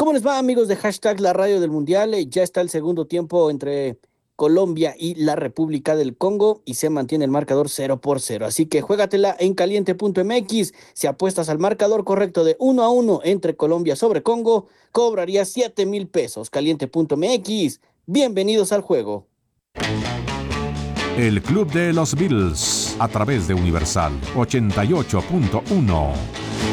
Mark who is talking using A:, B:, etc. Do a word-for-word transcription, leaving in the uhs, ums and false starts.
A: ¿Cómo les va, amigos de hashtag La Radio del Mundial? Eh, Ya está el segundo tiempo entre Colombia y la República del Congo y se mantiene el marcador cero por cero. Así que juégatela en caliente punto m x. Si apuestas al marcador correcto de uno a uno entre Colombia sobre Congo, cobrarías siete mil pesos. caliente punto m x. Bienvenidos al juego.
B: El Club de los Beatles a través de Universal ochenta y ocho punto uno.